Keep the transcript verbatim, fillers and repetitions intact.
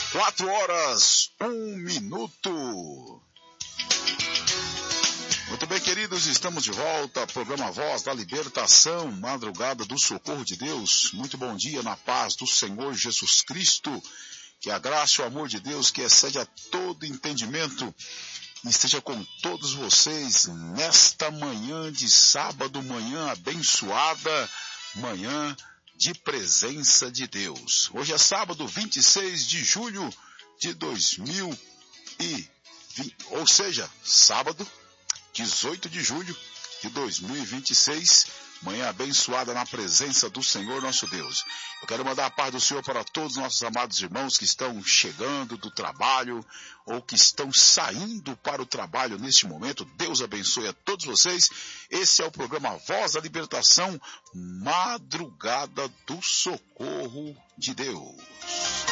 Quatro horas, um minuto. Muito bem, queridos, estamos de volta, programa Voz da Libertação, madrugada do socorro de Deus. Muito bom dia na paz do Senhor Jesus Cristo. Que a graça e o amor de Deus, que excede a todo entendimento, esteja com todos vocês nesta manhã de sábado, manhã abençoada, manhã de presença de Deus. Hoje é sábado, vinte e seis de julho de dois mil e vinte, ou seja, sábado, dezoito de julho de dois mil e vinte e seis, manhã abençoada na presença do Senhor nosso Deus. Eu quero mandar a paz do Senhor para todos os nossos amados irmãos que estão chegando do trabalho ou que estão saindo para o trabalho neste momento. Deus abençoe a todos vocês. Esse é o programa Voz da Libertação, madrugada do socorro de Deus.